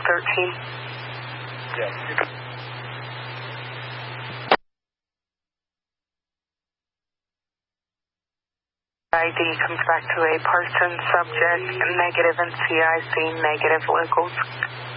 13. Yeah. ID comes back to a person, subject, negative, and CIC, negative locals.